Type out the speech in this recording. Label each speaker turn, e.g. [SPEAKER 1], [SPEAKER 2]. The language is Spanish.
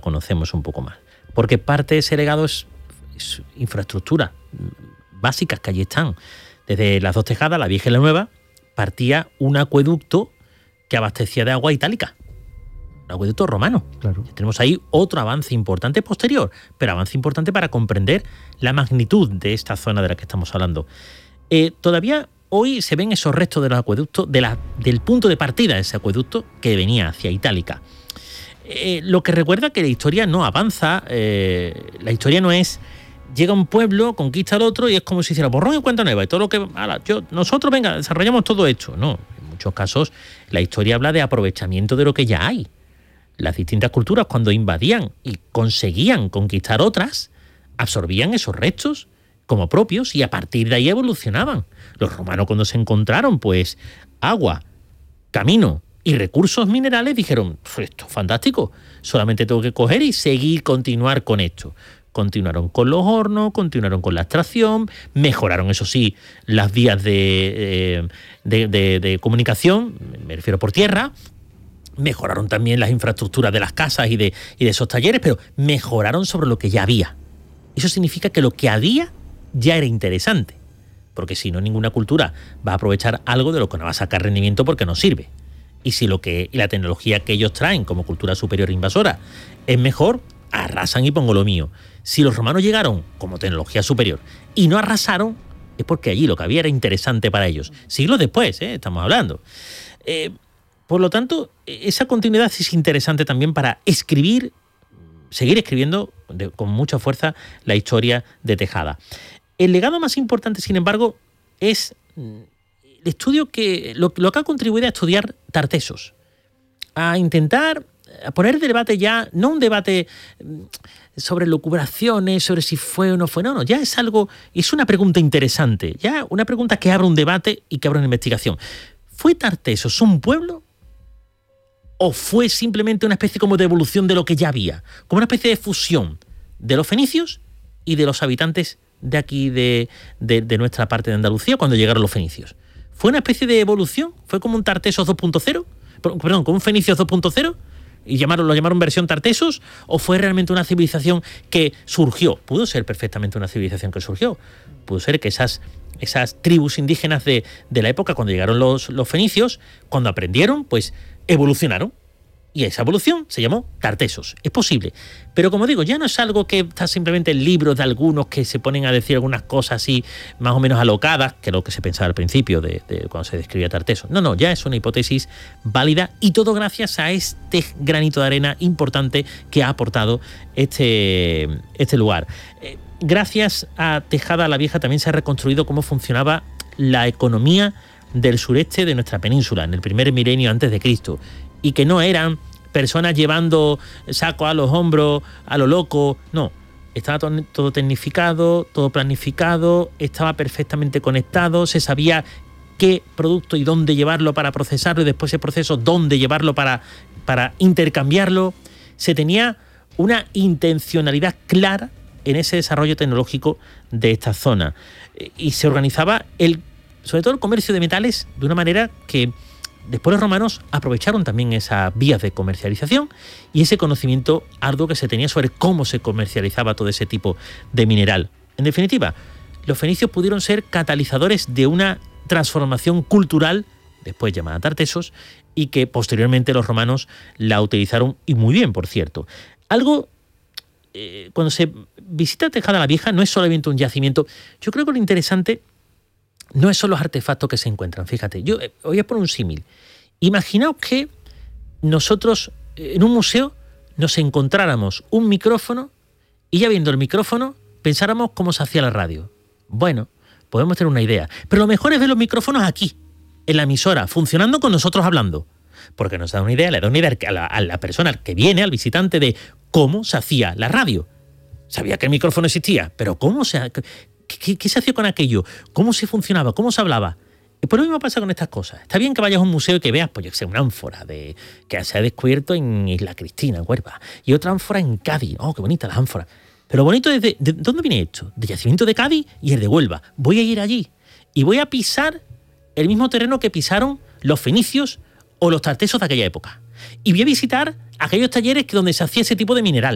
[SPEAKER 1] conocemos un poco más. Porque parte de ese legado es infraestructura básicas que allí están. Desde las Dos Tejadas, la vieja y la nueva, partía un acueducto que abastecía de agua Itálica. Un acueducto romano.
[SPEAKER 2] Claro.
[SPEAKER 1] Tenemos ahí otro avance importante posterior, pero avance importante para comprender la magnitud de esta zona de la que estamos hablando. Todavía hoy se ven esos restos de los acueductos, del punto de partida de ese acueducto que venía hacia Itálica. Lo que recuerda que la historia no avanza, la historia no es llega a un pueblo, conquista al otro y es como si hiciera borrón y cuenta nueva y todo lo que nosotros venga, desarrollamos todo esto. No, en muchos casos la historia habla de aprovechamiento de lo que ya hay. Las distintas culturas, cuando invadían y conseguían conquistar otras, absorbían esos restos como propios y a partir de ahí evolucionaban. Los romanos, cuando se encontraron pues agua, camino y recursos minerales, dijeron, esto es fantástico, solamente tengo que coger y continuar con esto. Continuaron con los hornos, continuaron con la extracción, mejoraron, eso sí, las vías de comunicación, me refiero por tierra, mejoraron también las infraestructuras de las casas y de esos talleres, pero mejoraron sobre lo que ya había. Eso significa que lo que había ya era interesante, porque si no, ninguna cultura va a aprovechar algo de lo que no va a sacar rendimiento porque no sirve. Y si la tecnología que ellos traen como cultura superior invasora es mejor, arrasan y pongo lo mío. Si los romanos llegaron como tecnología superior y no arrasaron, es porque allí lo que había era interesante para ellos. Siglos después, estamos hablando. Por lo tanto, esa continuidad es interesante también para seguir escribiendo con mucha fuerza la historia de Tejada. El legado más importante, sin embargo, es el estudio lo que ha contribuido a estudiar Tartessos, a intentar a poner de debate ya, no un debate sobre lucubraciones, sobre si fue o no fue, no, ya es una pregunta interesante, ya una pregunta que abre un debate y que abre una investigación. ¿Fue Tartessos un pueblo o fue simplemente una especie como de evolución de lo que ya había? Como una especie de fusión de los fenicios y de los habitantes de aquí, de nuestra parte de Andalucía, cuando llegaron los fenicios. ¿Fue una especie de evolución? ¿Fue como un Tartessos 2.0? Perdón, como un Fenicios 2.0? ¿Y lo llamaron versión Tartessos? ¿O fue realmente una civilización que surgió? Pudo ser perfectamente una civilización que surgió. Pudo ser que esas tribus indígenas de la época, cuando llegaron los fenicios, cuando aprendieron, pues evolucionaron. Y esa evolución se llamó Tartessos. Es posible. Pero como digo, ya no es algo que está simplemente en libros de algunos que se ponen a decir algunas cosas así más o menos alocadas, que es lo que se pensaba al principio de cuando se describía Tartessos. No, ya es una hipótesis válida y todo gracias a este granito de arena importante que ha aportado este lugar. Gracias a Tejada la Vieja también se ha reconstruido cómo funcionaba la economía del sureste de nuestra península en el primer milenio antes de Cristo, y que no eran personas llevando sacos a los hombros a lo loco, no, estaba todo tecnificado, todo planificado, estaba perfectamente conectado, se sabía qué producto y dónde llevarlo para procesarlo y después ese proceso dónde llevarlo para intercambiarlo. Se tenía una intencionalidad clara en ese desarrollo tecnológico de esta zona y se organizaba sobre todo el comercio de metales de una manera que después los romanos aprovecharon también esas vías de comercialización y ese conocimiento arduo que se tenía sobre cómo se comercializaba todo ese tipo de mineral. En definitiva, los fenicios pudieron ser catalizadores de una transformación cultural, después llamada Tartessos, y que posteriormente los romanos la utilizaron, y muy bien, por cierto. Cuando se visita Tejada la Vieja no es solamente un yacimiento. Yo creo que lo interesante no son los artefactos que se encuentran. Fíjate, yo voy a poner un símil. Imaginaos que nosotros en un museo nos encontráramos un micrófono y ya viendo el micrófono pensáramos cómo se hacía la radio. Bueno, podemos tener una idea. Pero lo mejor es ver los micrófonos aquí, en la emisora, funcionando con nosotros hablando. Porque nos da una idea, le da una idea a la persona que viene, al visitante, de cómo se hacía la radio. Sabía que el micrófono existía, pero ¿cómo ¿Qué se hacía con aquello? ¿Cómo se funcionaba? ¿Cómo se hablaba? Y por lo mismo pasa con estas cosas. Está bien que vayas a un museo y que veas, pues yo sé, una ánfora que se ha descubierto en Isla Cristina, en Huelva, y otra ánfora en Cádiz. ¡Oh, qué bonita la ánfora! Pero bonito es ¿de dónde viene esto? De yacimiento de Cádiz y el de Huelva. Voy a ir allí y voy a pisar el mismo terreno que pisaron los fenicios o los tartessos de aquella época. Y voy a visitar aquellos talleres donde se hacía ese tipo de mineral.